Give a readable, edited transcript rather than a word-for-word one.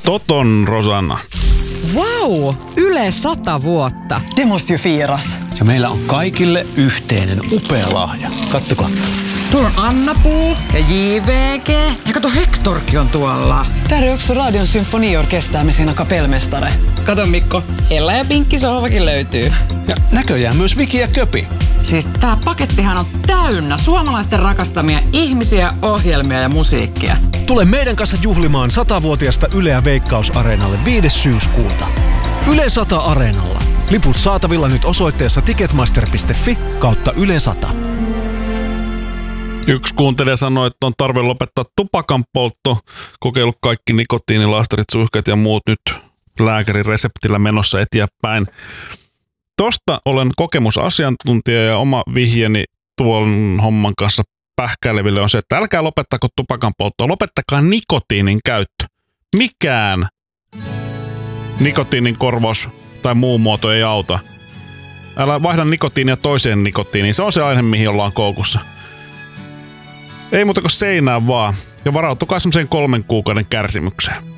Toton Rosanna. Wow, Yle 100 vuotta. Det måste ju firas. Ja meillä on kaikille yhteinen upea lahja. Kattokaa. Tuolla on Anna-Puu ja JVG. Ja kato, Hektorkin on tuolla. Där är också Radion symfoniorkester med sina kapellmästare. Kato Mikko, Ella ja Pinkki sohvakin löytyy. Ja näköjään myös Viki ja Köpi. Siis tää pakettihan on täynnä suomalaisten rakastamia ihmisiä, ohjelmia ja musiikkia. Tule meidän kanssa juhlimaan 100-vuotiasta Yleä Veikkaus-areenalle 5. syyskuuta. Yle 100 Areenalla. Liput saatavilla nyt osoitteessa ticketmaster.fi/Yle 100. Yksi kuuntelija sanoi, että on tarve lopettaa tupakan poltto. Kokeillut kaikki nikotiinilaastarit, suihkeet ja muut nyt lääkärin reseptillä menossa eteenpäin. Tosta olen kokemusasiantuntija ja oma vihjeni tuon homman kanssa pähkäileville on se, että älkää lopettako tupakan polttoa, lopettakaa nikotiinin käyttö. Mikään nikotiinin korvaus tai muu muoto ei auta. Älä vaihda nikotiinia toiseen nikotiiniin, se on se aihe, mihin ollaan koukussa. Ei muuta kuin seinään vaan, ja varautukaa semmoiseen 3 kuukauden kärsimykseen.